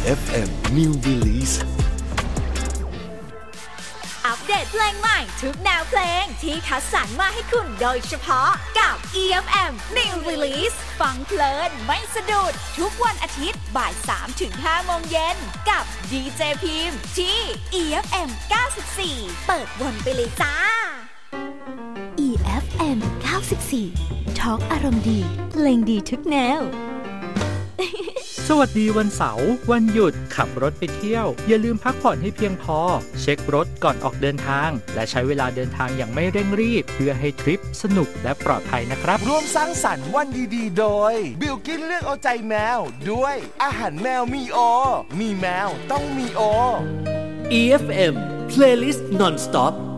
EFM New Release อัปเดตเพลงใหม่ทุกแนวเพลงที่คัดสรรมาให้คุณโดยเฉพาะกับ EFM New Release ฟังเพลินไม่สะดุดทุกวันอาทิตย์บ่าย 3-5 โมงเย็นกับดีเจพิมพ์ที่ EFM 94เปิดวนไปเลยจ้า EFM 94ทอล์กอารมณ์ดีเพลงดีทุกแนวสวัสดีวันเสาร์วันหยุดขับรถไปเที่ยวอย่าลืมพักผ่อนให้เพียงพอเช็ครถก่อนออกเดินทางและใช้เวลาเดินทางอย่างไม่เร่งรีบเพื่อให้ทริปสนุกและปลอดภัยนะครับร่วมสร้างสรรค์วันดีๆโดยบิลกิ้นเลือกเอาใจแมวด้วยอาหารแมวมีโอมีแมวต้องมีโอ EFM Playlist Non-Stop